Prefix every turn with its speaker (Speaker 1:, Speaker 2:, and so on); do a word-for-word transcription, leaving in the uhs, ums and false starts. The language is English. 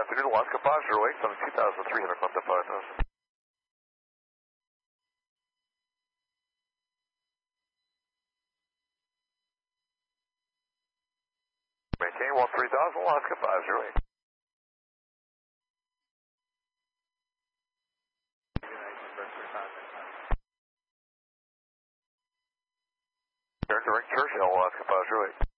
Speaker 1: afternoon, Alaska five zero eight, seven two thousand three hundred, left to five thousand. Maintain one three thousand, Alaska five zero eight. Direct Churchill, Alaska five zero eight.